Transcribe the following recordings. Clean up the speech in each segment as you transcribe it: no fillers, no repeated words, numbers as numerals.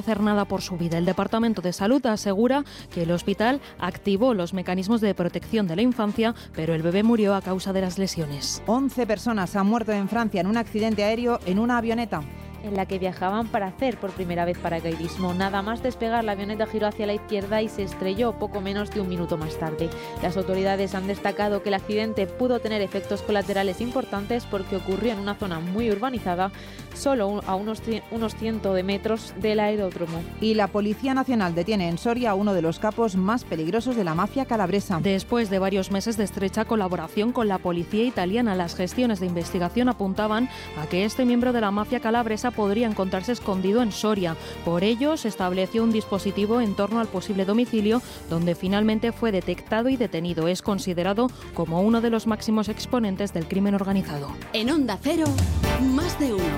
hacer nada por su vida. El Departamento de Salud asegura que el hospital activó los mecanismos de protección de la infancia, pero el bebé murió a causa de las lesiones. 11 personas han muerto en Francia en un accidente aéreo en una avioneta en la que viajaban para hacer por primera vez paracaidismo. Nada más despegar, la avioneta giró hacia la izquierda y se estrelló poco menos de un minuto más tarde. Las autoridades han destacado que el accidente pudo tener efectos colaterales importantes porque ocurrió en una zona muy urbanizada, solo a unos 100 de metros del aeródromo. Y la Policía Nacional detiene en Soria a uno de los capos más peligrosos de la mafia calabresa. Después de varios meses de estrecha colaboración con la policía italiana, las gestiones de investigación apuntaban a que este miembro de la mafia calabresa podría encontrarse escondido en Soria. Por ello, se estableció un dispositivo en torno al posible domicilio, donde finalmente fue detectado y detenido. Es considerado como uno de los máximos exponentes del crimen organizado. En Onda Cero, más de uno.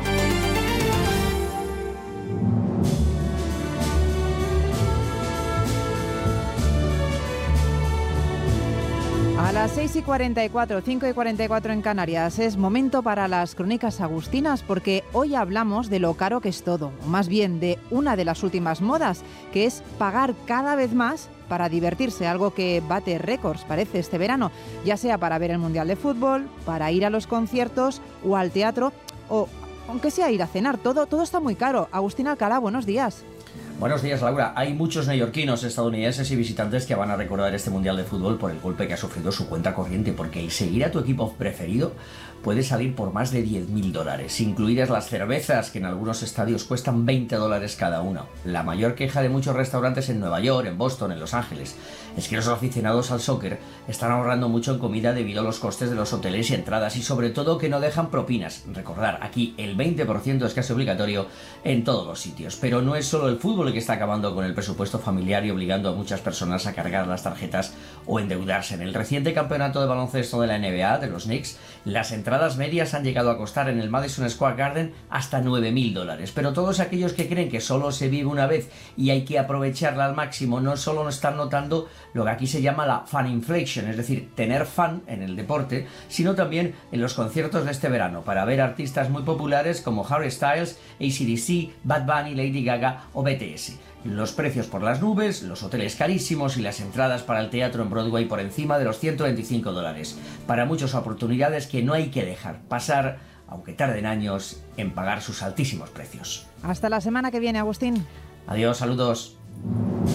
A las 6:44, 5:44 en Canarias, es momento para las crónicas agustinas, porque hoy hablamos de lo caro que es todo, o más bien de una de las últimas modas, que es pagar cada vez más para divertirse, algo que bate récords, parece, este verano, ya sea para ver el Mundial de Fútbol, para ir a los conciertos o al teatro, o aunque sea ir a cenar, todo está muy caro. Agustín Alcalá, buenos días. Buenos días, Laura. Hay muchos neoyorquinos, estadounidenses y visitantes que van a recordar este Mundial de Fútbol por el golpe que ha sufrido su cuenta corriente, porque el seguir a tu equipo preferido puede salir por más de $10.000, incluidas las cervezas, que en algunos estadios cuestan $20 cada una. La mayor queja de muchos restaurantes en Nueva York, en Boston, en Los Ángeles, es que los aficionados al soccer están ahorrando mucho en comida debido a los costes de los hoteles y entradas, y sobre todo que no dejan propinas. Recordar, aquí el 20% es casi obligatorio en todos los sitios. Pero no es solo el fútbol el que está acabando con el presupuesto familiar y obligando a muchas personas a cargar las tarjetas o endeudarse. En el reciente campeonato de baloncesto de la NBA, de los Knicks, las entradas medias han llegado a costar en el Madison Square Garden hasta $9.000. Pero todos aquellos que creen que solo se vive una vez y hay que aprovecharla al máximo, no solo están notando lo que aquí se llama la fan inflation, es decir, tener fan en el deporte, sino también en los conciertos de este verano, para ver artistas muy populares como Harry Styles, AC/DC, Bad Bunny, Lady Gaga o BTS. Los precios por las nubes, los hoteles carísimos y las entradas para el teatro en Broadway por encima de los $125. Para muchas oportunidades que no hay que dejar pasar, aunque tarden años en pagar sus altísimos precios. Hasta la semana que viene, Agustín. Adiós, saludos.